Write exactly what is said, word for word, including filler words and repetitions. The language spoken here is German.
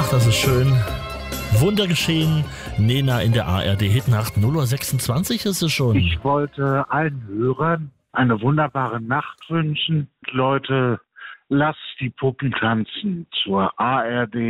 Ach, das ist schön. Wunder geschehen. Nena in der A R D-Hitnacht. null Uhr sechsundzwanzig ist es schon. Ich wollte allen Hörern eine wunderbare Nacht wünschen. Leute, lasst die Puppen tanzen zur A R D.